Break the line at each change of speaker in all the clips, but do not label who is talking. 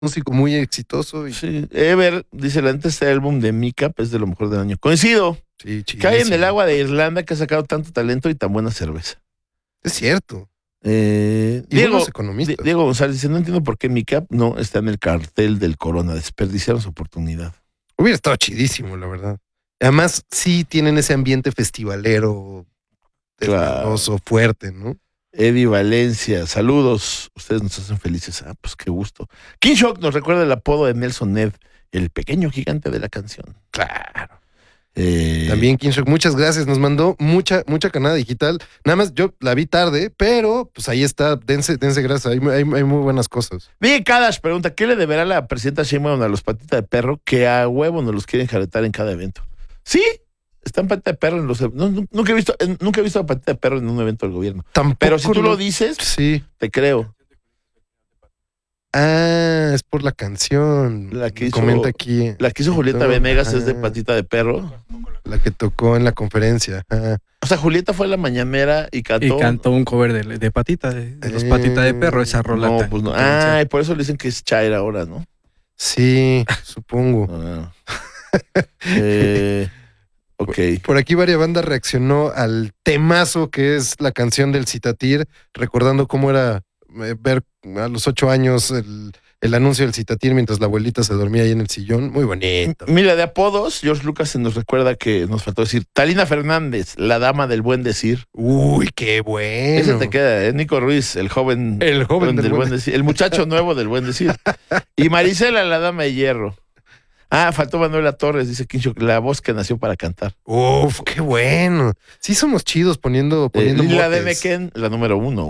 músico muy exitoso. Y...
Sí. Ever dice, la neta, este álbum de Mika es de lo mejor del año. Coincido.
Sí,
Cae en el agua de Irlanda que ha sacado tanto talento y tan buena cerveza.
Es cierto.
Diego
economistas.
Diego González dice, no entiendo por qué Mika no está en el cartel del Corona. Desperdiciaron su oportunidad.
Hubiera estado chidísimo, la verdad. Además, sí tienen ese ambiente festivalero, desmadroso, fuerte, ¿no?
Eddie Valencia, saludos. Ustedes nos hacen felices. Ah, pues qué gusto. King Shock nos recuerda el apodo de Nelson Ned, el pequeño gigante de la canción.
Claro. También King Shock, muchas gracias. Nos mandó mucha canada digital. Nada más yo la vi tarde, pero pues ahí está. Dense gracias. Hay muy buenas cosas.
Vicky Kadash pregunta, ¿qué le deberá la presidenta Sheinbaum a los patitas de perro que a huevo nos los quieren jaretar en cada evento? Sí, están patita de perro en los... nunca he visto a patita de perro en un evento del gobierno.
Tampoco.
Pero si tú lo dices,
sí,
te creo.
Ah, es por la canción.
La que hizo,
comenta aquí.
La que hizo Julieta Venegas es de patita de perro.
La que tocó en la conferencia.
O sea, Julieta fue a la mañanera y cantó.
Y cantó un cover de Patita, de los Patitas de Perro, esa rola.
No, pues no. Ah, y por eso le dicen que es Chaira ahora, ¿no?
Sí, supongo.
Ok.
Por aquí varias bandas reaccionó al temazo que es la canción del Citatir, recordando cómo era ver a los 8 años el anuncio del Citatir mientras la abuelita se dormía ahí en el sillón. Muy bonito.
Mira, de apodos, George Lucas se nos recuerda que nos faltó decir Talina Fernández, la dama del buen decir.
Uy, qué bueno.
Eso te queda, ¿eh? Nico Ruiz, el joven
del buen
decir. El muchacho nuevo del buen decir. Y Marisela, la dama de hierro. Ah, faltó Manuela Torres, dice Quincho, la voz que nació para cantar.
Uf, qué bueno. Sí somos chidos poniendo
la de Mequén, la número 1.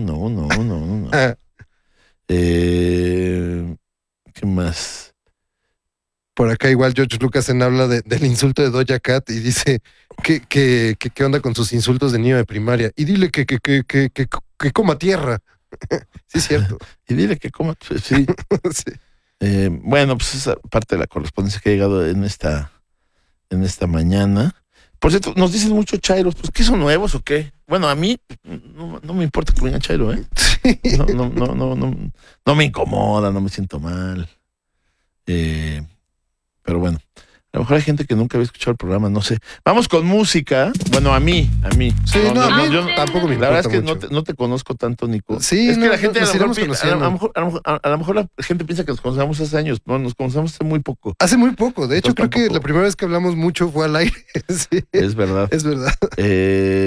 ¿Qué más?
Por acá igual George Lucas habla del insulto de Doja Cat y dice que qué onda con sus insultos de niño de primaria. Y dile que coma tierra. Sí, es cierto.
Y dile que coma, sí.
Sí.
Bueno, pues esa parte de la correspondencia que ha llegado en esta mañana. Por cierto, nos dicen mucho chairos, pues ¿qué son nuevos o qué? Bueno, a mí no me importa que vengan chairo, ¿eh?
Sí.
No me incomoda, no me siento mal. Pero bueno, a lo mejor hay gente que nunca había escuchado el programa, no sé. Vamos con música. Bueno, a mí.
Sí, yo tampoco me importa.
La verdad es que
mucho.
No te conozco tanto, Nico.
Sí,
es que la gente
a
lo mejor la gente piensa que nos conocemos hace años. No, nos conocemos hace muy poco.
Hace muy poco. De hecho,
Yo
creo que
tampoco.
la primera vez que hablamos mucho fue al aire. Sí.
Es verdad.
Es verdad.